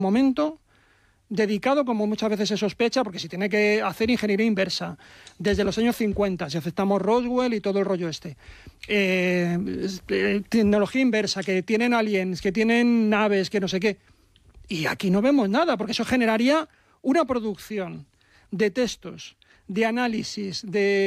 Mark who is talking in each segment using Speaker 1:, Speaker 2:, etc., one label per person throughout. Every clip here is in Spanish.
Speaker 1: momento dedicado, como muchas veces se sospecha, porque si tiene que hacer ingeniería inversa desde los años 50, si aceptamos Roswell y todo el rollo tecnología inversa, que tienen aliens, que tienen naves, que no sé qué, y aquí no vemos nada, porque eso generaría una producción de textos, de análisis,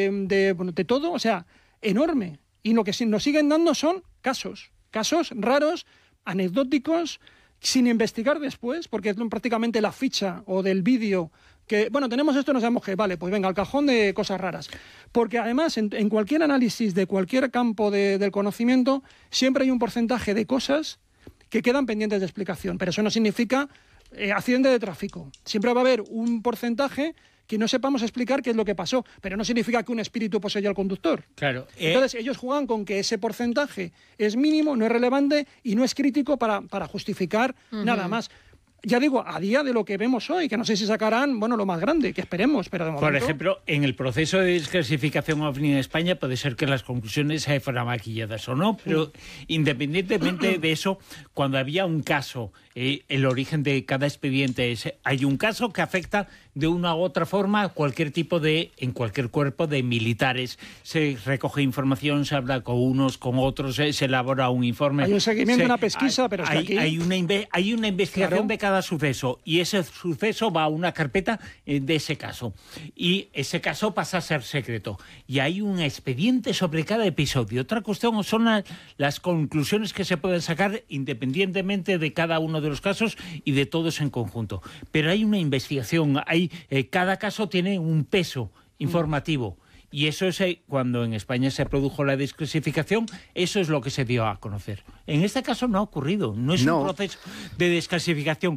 Speaker 1: de todo, o sea, enorme, y lo que nos siguen dando son casos raros, anecdóticos, sin investigar después, porque es prácticamente la ficha o del vídeo que, bueno, tenemos esto, no sabemos qué, vale, pues venga, al cajón de cosas raras. Porque además, en cualquier análisis de cualquier campo del conocimiento, siempre hay un porcentaje de cosas que quedan pendientes de explicación, pero eso no significa accidente de tráfico. Siempre va a haber un porcentaje que no sepamos explicar qué es lo que pasó, pero no significa que un espíritu poseyó al conductor.
Speaker 2: Claro.
Speaker 1: Entonces ellos juegan con que ese porcentaje es mínimo, no es relevante y no es crítico para justificar nada más. Ya digo, a día de lo que vemos hoy, que no sé si sacarán, bueno, lo más grande, que esperemos, pero de momento...
Speaker 2: Por ejemplo, en el proceso de desclasificación OVNI en España puede ser que las conclusiones fueran maquilladas o no, pero independientemente de eso, cuando había un caso, el origen de cada expediente es, hay un caso que afecta de una u otra forma cualquier tipo en cualquier cuerpo de militares. Se recoge información, se habla con unos, con otros, se elabora un informe.
Speaker 1: Hay un seguimiento, una pesquisa, pero aquí...
Speaker 2: Hay una investigación de cada suceso y ese suceso va a una carpeta de ese caso y ese caso pasa a ser secreto y hay un expediente sobre cada episodio. Otra cuestión son las conclusiones que se pueden sacar independientemente de cada uno de los casos y de todos en conjunto, pero hay una investigación, cada caso tiene un peso informativo. Y eso es cuando en España se produjo la desclasificación, eso es lo que se dio a conocer. En este caso no ha ocurrido, no es un proceso de desclasificación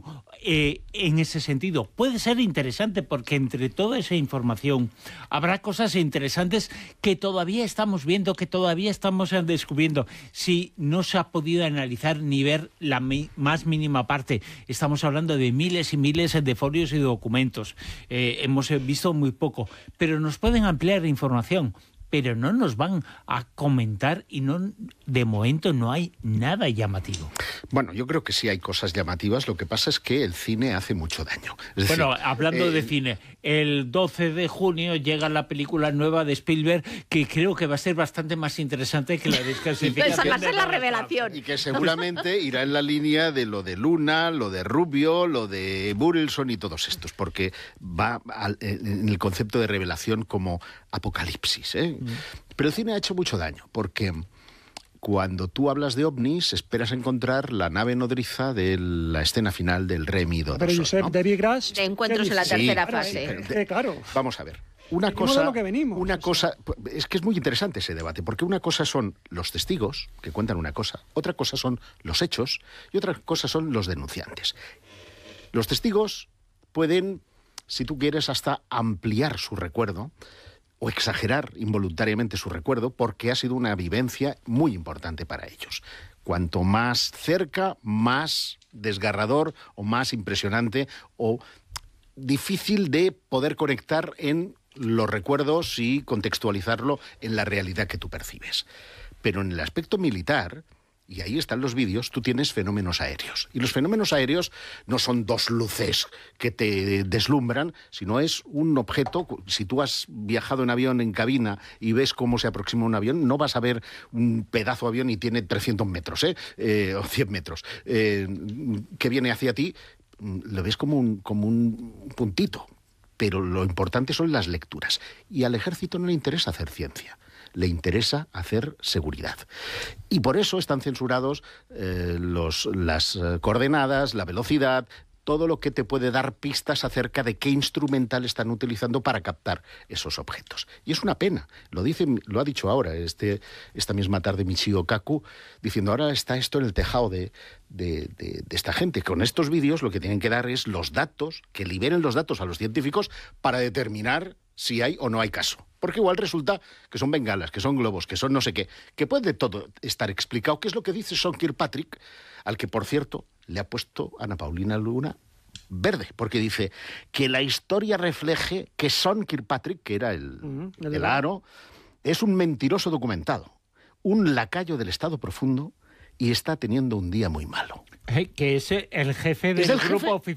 Speaker 2: en ese sentido. Puede ser interesante porque entre toda esa información habrá cosas interesantes que todavía estamos viendo, que todavía estamos descubriendo. Si no se ha podido analizar ni ver la más mínima parte, estamos hablando de miles y miles de folios y documentos. Hemos visto muy poco, pero nos pueden ampliar información, pero no nos van a comentar y de momento no hay nada llamativo.
Speaker 3: Bueno, yo creo que sí hay cosas llamativas, lo que pasa es que el cine hace mucho daño. Es decir,
Speaker 2: hablando de cine, el 12 de junio llega la película nueva de Spielberg, que creo que va a ser bastante más interesante que la desclasificación.
Speaker 4: Va a ser la revelación.
Speaker 3: Y que seguramente irá en la línea de lo de Luna, lo de Rubio, lo de Burleson y todos estos, porque va en el concepto de revelación como apocalipsis, Pero el cine ha hecho mucho daño, porque cuando tú hablas de ovnis, esperas encontrar la nave nodriza de la escena final del Remi 2.
Speaker 1: Pero Josep, ¿no?
Speaker 4: De encuentros en la tercera fase.
Speaker 1: Claro.
Speaker 3: Vamos a ver. Una cosa es que es muy interesante ese debate, porque una cosa son los testigos, que cuentan una cosa, otra cosa son los hechos y otra cosa son los denunciantes. Los testigos pueden, si tú quieres, hasta ampliar su recuerdo o exagerar involuntariamente su recuerdo porque ha sido una vivencia muy importante para ellos. Cuanto más cerca, más desgarrador o más impresionante o difícil de poder conectar en los recuerdos y contextualizarlo en la realidad que tú percibes. Pero en el aspecto militar, y ahí están los vídeos, tú tienes fenómenos aéreos. Y los fenómenos aéreos no son dos luces que te deslumbran, sino es un objeto. Si tú has viajado en avión en cabina y ves cómo se aproxima un avión, no vas a ver un pedazo de avión y tiene 300 metros, o 100 metros, que viene hacia ti, lo ves como un puntito. Pero lo importante son las lecturas. Y al ejército no le interesa hacer ciencia. Le interesa hacer seguridad. Y por eso están censurados las coordenadas, la velocidad, todo lo que te puede dar pistas acerca de qué instrumental están utilizando para captar esos objetos. Y es una pena. Lo ha dicho ahora, esta misma tarde Michio Kaku, diciendo ahora está esto en el tejado de esta gente. Con estos vídeos lo que tienen que dar es los datos, que liberen los datos a los científicos para determinar si hay o no hay caso. Porque igual resulta que son bengalas, que son globos, que son no sé qué, que puede todo estar explicado, que es lo que dice Sean Kirkpatrick, al que, por cierto, le ha puesto Ana Paulina Luna verde, porque dice que la historia refleje que Sean Kirkpatrick, que era el aro, es un mentiroso documentado, un lacayo del Estado profundo y está teniendo un día muy malo.
Speaker 2: Que es el jefe del grupo oficial.